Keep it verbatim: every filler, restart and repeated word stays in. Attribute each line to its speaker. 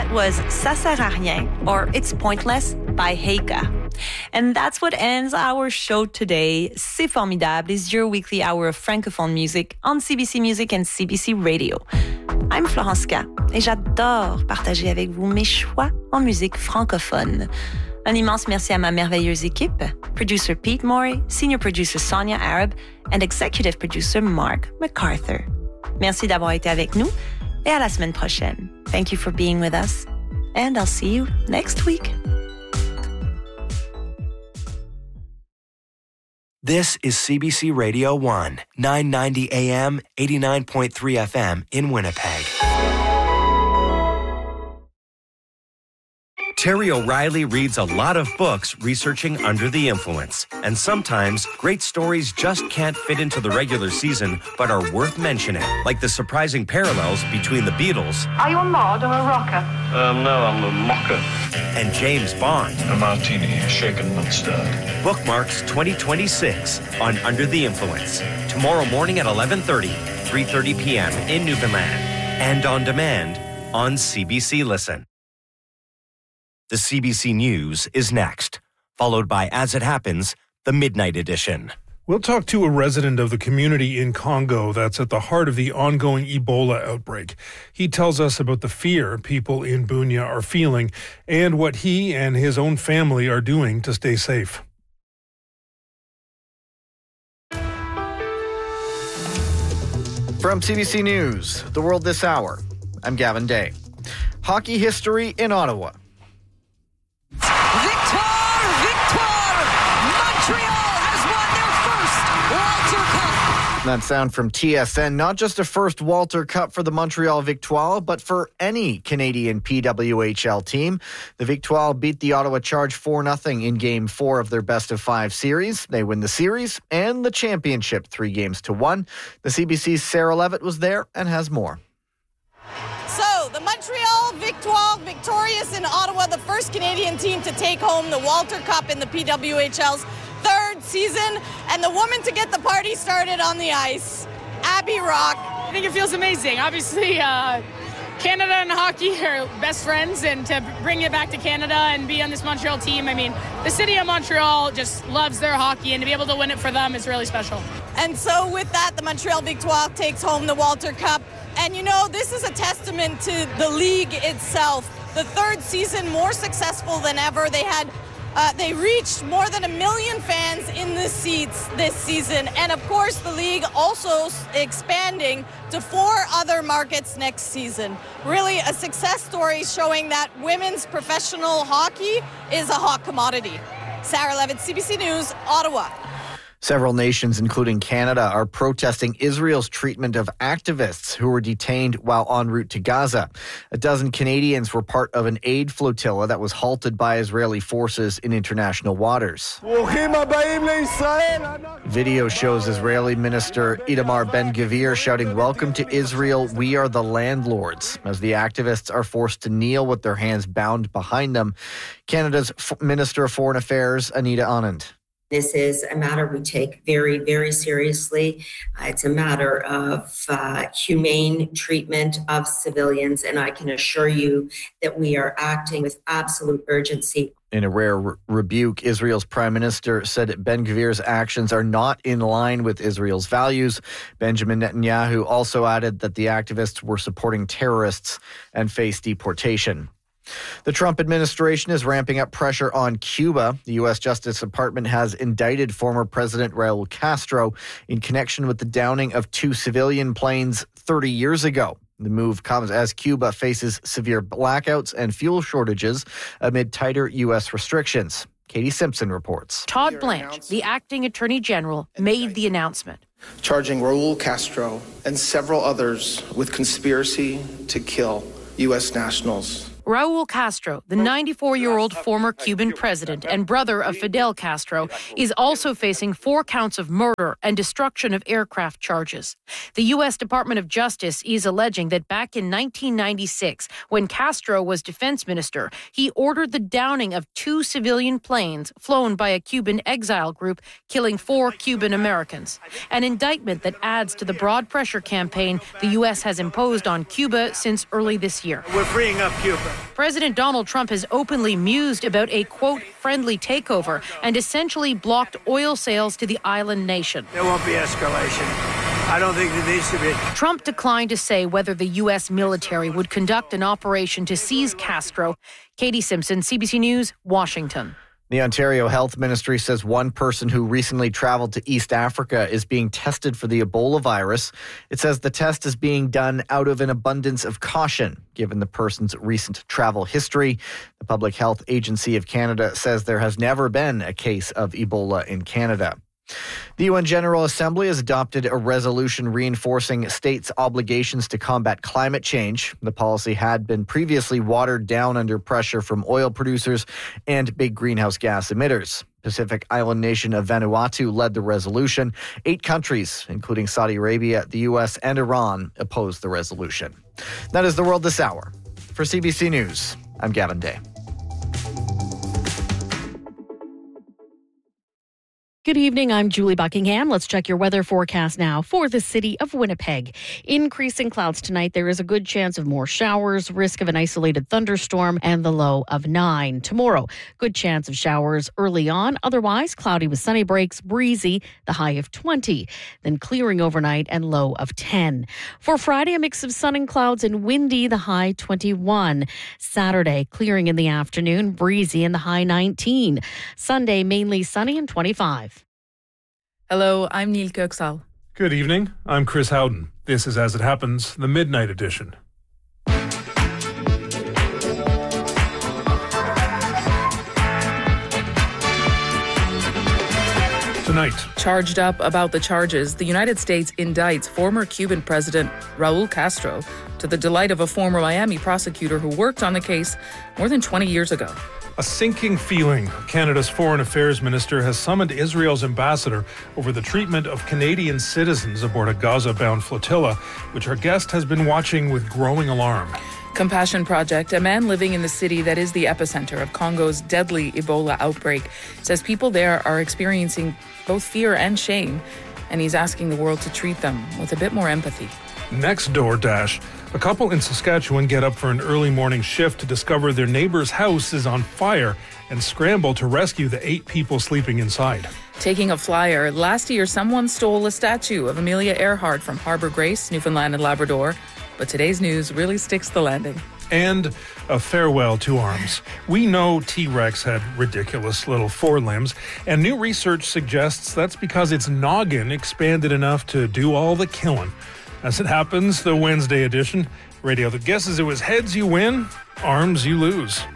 Speaker 1: That was Ça sert à rien, or It's Pointless by Heika. And that's what ends our show today. C'est Formidable is your weekly hour of francophone music on C B C Music and C B C Radio. I'm Florence K et j'adore partager avec vous mes choix en musique francophone. Un immense merci à ma merveilleuse équipe, producer Pete Morey, senior producer Sonia Arab, and executive producer Mark MacArthur. Merci d'avoir été avec nous et à la semaine prochaine. Thank you for being with us, and I'll see you next week.
Speaker 2: This is C B C Radio one, nine ninety A M, eighty-nine point three F M in Winnipeg. Terry O'Reilly reads a lot of books researching Under the Influence. And sometimes, great stories just can't fit into the regular season, but are worth mentioning. Like the surprising parallels between the Beatles.
Speaker 3: Are you a mod or a rocker?
Speaker 4: Um, no, I'm a mocker.
Speaker 2: And James Bond.
Speaker 5: A martini, shaken not stirred.
Speaker 2: Bookmarks twenty twenty-six on Under the Influence. Tomorrow morning at eleven thirty, three thirty p.m. in Newfoundland. And on demand on C B C Listen. The C B C News is next, followed by As It Happens, the Midnight Edition.
Speaker 6: We'll talk to a resident of the community in Congo that's at the heart of the ongoing Ebola outbreak. He tells us about the fear people in Bunia are feeling and what he and his own family are doing to stay safe.
Speaker 7: From C B C News, The World This Hour, I'm Gavin Day. Hockey history in Ottawa.
Speaker 8: Victoire! Victoire! Montreal has won their first Walter Cup.
Speaker 7: That sound from T S N, not just a first Walter Cup for the Montreal Victoire, but for any Canadian P W H L team. The Victoire beat the Ottawa Charge four nothing in Game four of their best-of-five series. They win the series and the championship three games to one. The C B C's Sarah Levitt was there and has more.
Speaker 9: So, the Montreal Victoire victorious in Ottawa, the first Canadian team to take home the Walter Cup in the P W H L's third season, and the woman to get the party started on the ice, Abby Rock.
Speaker 10: I think it feels amazing. Obviously, uh, Canada and hockey are best friends, and to bring it back to Canada and be on this Montreal team, I mean, the city of Montreal just loves their hockey, and to be able to win it for them is really special.
Speaker 9: And so with that, the Montreal Victoire takes home the Walter Cup. And you know, this is a testament to the league itself. The third season more successful than ever. They had, uh, they reached more than a million fans in the seats this season. And of course, the league also expanding to four other markets next season. Really a success story showing that women's professional hockey is a hot commodity. Sarah Levitt, C B C News, Ottawa.
Speaker 7: Several nations, including Canada, are protesting Israel's treatment of activists who were detained while en route to Gaza. A dozen Canadians were part of an aid flotilla that was halted by Israeli forces in international waters. Video shows Israeli Minister Itamar Ben-Gvir shouting, "Welcome to Israel, we are the landlords," as the activists are forced to kneel with their hands bound behind them. Canada's F- Minister of Foreign Affairs, Anita Anand.
Speaker 11: This is a matter we take very, very seriously. Uh, it's a matter of uh, humane treatment of civilians, and I can assure you that we are acting with absolute urgency.
Speaker 7: In a rare re- rebuke, Israel's prime minister said Ben-Gvir's actions are not in line with Israel's values. Benjamin Netanyahu also added that the activists were supporting terrorists and face deportation. The Trump administration is ramping up pressure on Cuba. The U S Justice Department has indicted former President Raul Castro in connection with the downing of two civilian planes thirty years ago. The move comes as Cuba faces severe blackouts and fuel shortages amid tighter U S restrictions. Katie Simpson reports.
Speaker 12: Todd Blanche, the acting attorney general, made the announcement,
Speaker 13: charging Raul Castro and several others with conspiracy to kill U S nationals.
Speaker 12: Raul Castro, the ninety-four-year-old former Cuban president and brother of Fidel Castro, is also facing four counts of murder and destruction of aircraft charges. The U S Department of Justice is alleging that back in nineteen ninety-six, when Castro was defense minister, he ordered the downing of two civilian planes flown by a Cuban exile group, killing four Cuban Americans. An indictment that adds to the broad pressure campaign the U S has imposed on Cuba since early this year.
Speaker 14: We're freeing up Cuba.
Speaker 12: President Donald Trump has openly mused about a, quote, friendly takeover and essentially blocked oil sales to the island nation.
Speaker 3: There won't be escalation. I don't think there needs to be.
Speaker 12: Trump declined to say whether the U S military would conduct an operation to seize Castro. Katie Simpson, C B C News, Washington.
Speaker 7: The Ontario Health Ministry says one person who recently traveled to East Africa is being tested for the Ebola virus. It says the test is being done out of an abundance of caution, given the person's recent travel history. The Public Health Agency of Canada says there has never been a case of Ebola in Canada. The U N General Assembly has adopted a resolution reinforcing states' obligations to combat climate change. The policy had been previously watered down under pressure from oil producers and big greenhouse gas emitters. Pacific island nation of Vanuatu led the resolution. Eight countries, including Saudi Arabia, the U S, and Iran, opposed the resolution. That is the world this hour. For C B C News, I'm Gavin Day.
Speaker 14: Good evening, I'm Julie Buckingham. Let's check your weather forecast now for the city of Winnipeg. Increasing clouds tonight. There is a good chance of more showers, risk of an isolated thunderstorm, and the low of nine. Tomorrow, good chance of showers early on. Otherwise, cloudy with sunny breaks, breezy, the high of twenty. Then clearing overnight and low of ten. For Friday, a mix of sun and clouds and windy, the high twenty-one. Saturday, clearing in the afternoon, breezy, and the high nineteen. Sunday, mainly sunny and twenty-five.
Speaker 15: Hello, I'm Neil Köksal.
Speaker 6: Good evening. I'm Chris Howden. This is As It Happens, the Midnight Edition. Tonight.
Speaker 15: Charged up about the charges, the United States indicts former Cuban President Raul Castro to the delight of a former Miami prosecutor who worked on the case more than twenty years ago.
Speaker 6: A sinking feeling. Canada's Foreign Affairs Minister has summoned Israel's ambassador over the treatment of Canadian citizens aboard a Gaza-bound flotilla, which our guest has been watching with growing alarm.
Speaker 15: Compassion Project, a man living in the city that is the epicenter of Congo's deadly Ebola outbreak, says people there are experiencing both fear and shame, and he's asking the world to treat them with a bit more empathy.
Speaker 6: Next door dash. A couple in Saskatchewan get up for an early morning shift to discover their neighbor's house is on fire and scramble to rescue the eight people sleeping inside.
Speaker 15: Taking a flyer, last year someone stole a statue of Amelia Earhart from Harbour Grace, Newfoundland and Labrador. But today's news really sticks the landing.
Speaker 6: And a farewell to arms. We know T-Rex had ridiculous little forelimbs, and new research suggests that's because its noggin expanded enough to do all the killing. As it happens, the Wednesday edition. Radio that guesses it was heads you win, arms you lose.